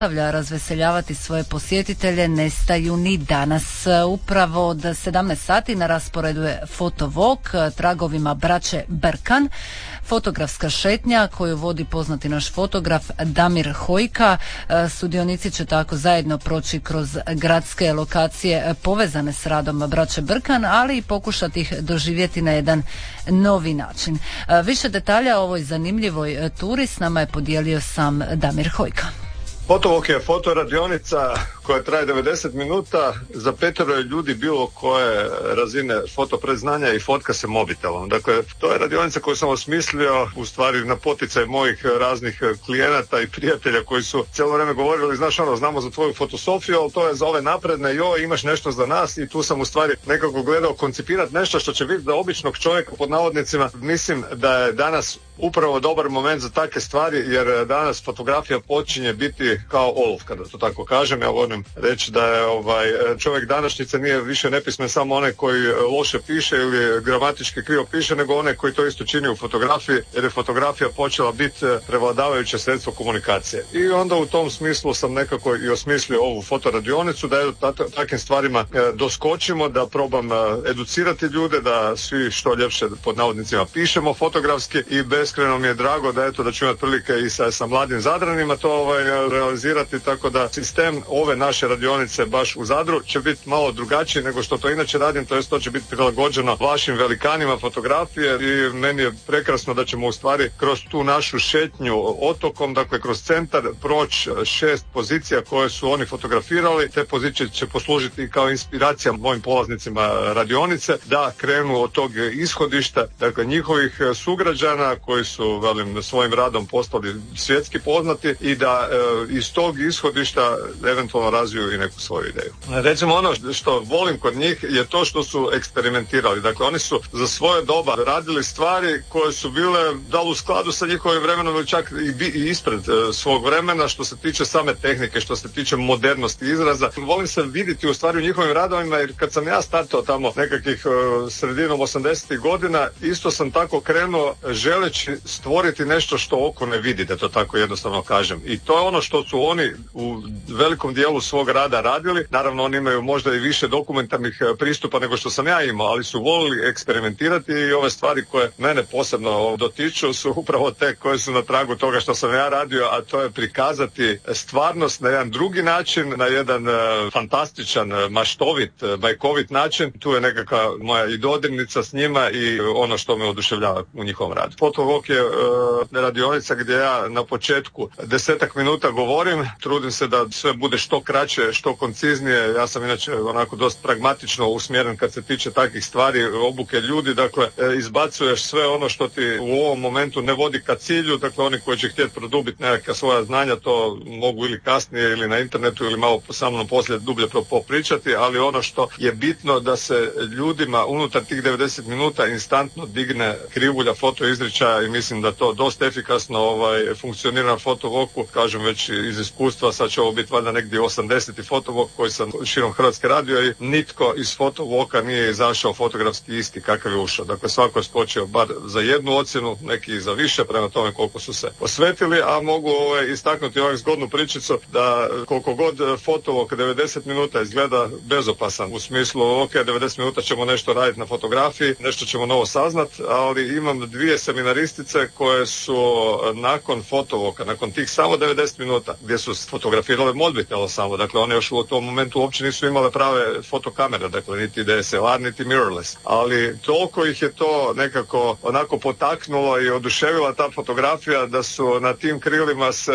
nastavlja razveseljavati svoje posjetitelje, nestaju ni danas. Upravo od 17 sati na rasporedu je Fotovok tragovima braće Brkan, fotografska šetnja koju vodi poznati naš fotograf Damir Hojka. Sudionici će tako zajedno proći kroz gradske lokacije povezane s radom braće Brkan, ali i pokušati ih doživjeti na jedan novi način. Više detalja o ovoj zanimljivoj turi s nama je podijelio sam Damir Hojka. Fotovok je fotoradionica koja traje 90 minuta za 5 ljudi bilo koje razine fotopredznanja i fotka se mobitelom. Dakle, to je radionica koju sam osmislio u stvari na poticaj mojih raznih klijenata i prijatelja koji su cijelo vrijeme govorili, znaš znamo za tvoju fotosofiju, ali to je za ove napredne, imaš nešto za nas, i tu sam u stvari nekako gledao koncipirati nešto što će biti za običnog čovjeka pod navodnicima. Mislim da je danas upravo dobar moment za takve stvari, jer danas fotografija počinje biti kao olov, kada to tako kažem. Ja volim reći da je čovjek današnjice nije više nepismen samo onaj koji loše piše ili gramatički krivo piše, nego onaj koji to isto čini u fotografiji, jer je fotografija počela biti prevladavajuće sredstvo komunikacije. I onda u tom smislu sam nekako i osmislio ovu fotoradionicu, da takvim stvarima doskočimo, da probam educirati ljude, da svi što ljepše pod navodnicima pišemo fotografski, i beskrajno mi je drago da ću imati prilike i sa mladim Zadranima to realizirati, tako da sistem ove naše radionice baš u Zadru će biti malo drugačiji nego što to inače radim, to će biti prilagođeno vašim velikanima fotografije, i meni je prekrasno da ćemo u stvari kroz tu našu šetnju otokom, dakle kroz centar, proći 6 pozicija koje su oni fotografirali. Te pozicije će poslužiti kao inspiracija mojim polaznicima radionice da krenu od tog ishodišta, dakle njihovih sugrađana koji su svojim radom postali svjetski poznati, i da iz tog ishodišta eventualno razviju i neku svoju ideju. Recimo, ono što volim kod njih je to što su eksperimentirali. Dakle, oni su za svoje doba radili stvari koje su bile da li u skladu sa njihovim vremenom ili čak i ispred svog vremena, što se tiče same tehnike, što se tiče modernosti izraza. Volim se vidjeti u stvari u njihovim radovima, jer kad sam ja startao tamo nekakvih sredinom 80. godina, isto sam tako krenuo želeći stvoriti nešto što oko ne vidi, da to tako jednostavno kažem. I to je ono što su oni u velikom dijelu svog rada radili. Naravno, oni imaju možda i više dokumentarnih pristupa nego što sam ja imao, ali su volili eksperimentirati, i ove stvari koje mene posebno dotiču su upravo te koje su na tragu toga što sam ja radio, a to je prikazati stvarnost na jedan drugi način, na jedan fantastičan, maštovit, bajkovit način. Tu je nekakva moja i dodirnica s njima i ono što me oduševljava u njihovom radu. Fotovok je radionica gdje ja na početku 10 minuta govorim, trudim se da sve bude što kraće, što konciznije. Ja sam inače onako dosta pragmatično usmjeren kad se tiče takvih stvari, obuke ljudi, dakle izbacuješ sve ono što ti u ovom momentu ne vodi ka cilju, dakle oni koji će htjeti produbiti neka svoja znanja, to mogu ili kasnije ili na internetu ili malo sa mnom poslije dublje popričati, ali ono što je bitno da se ljudima unutar tih 90 minuta instantno digne krivulja fotoizričaja, i mislim da to dosta efikasno funkcionira na Fotovoku. Kažem već iz iskustva, sad će ovo biti valjda negdje 80. Fotovok koji sam širom Hrvatske radio, i nitko iz Fotovoka nije izašao fotografski isti kakav je ušao. Dakle, svako je skočio bar za jednu ocjenu, neki za više, prema tome koliko su se posvetili, a mogu istaknuti ovak zgodnu pričicu da koliko god Fotovok 90 minuta izgleda bezopasan, u smislu 90 minuta ćemo nešto raditi na fotografiji, nešto ćemo novo saznat, ali imam 2 seminaristice koje su nakon Fotovoka, nakon tih samo 90 minuta, gdje su fotografirale modbitelo samo, dakle one još u tom momentu uopće nisu imale prave fotokamere, dakle niti DSLR, niti mirrorless, ali toliko ih je to nekako onako potaknulo i oduševila ta fotografija da su na tim krilima se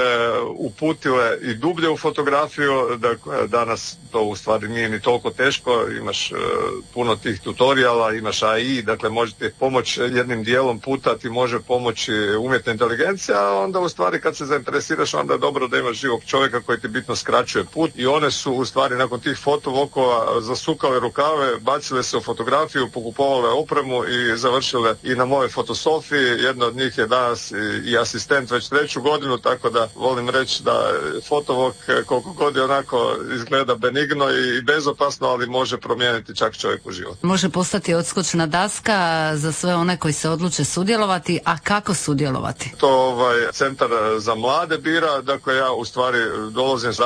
uputile i dublje u fotografiju. Dakle, danas to u stvari nije ni toliko teško, imaš puno tih tutoriala, imaš AI, dakle možete pomoći jednim dijelom puta, ti može pomoći umjetna inteligencija, a onda u stvari kad se zainteresiraš, onda je dobro da imaš živog čovjeka koji ti bitno skraćuje put. I one su u stvari nakon tih fotovokova zasukale rukave, bacile se u fotografiju, pokupovale opremu i završile i na mojoj fotosofiji. Jedna od njih je danas i asistent već 3. godinu, tako da volim reći da Fotovok koliko god je onako izgleda benigno i bezopasno, ali može promijeniti čak čovjeku život. Može postati odskočna daska za sve one koji se odluče sudjelovati, a A kako sudjelovati? To Centar za mlade bira, dakle ja u stvari dolazim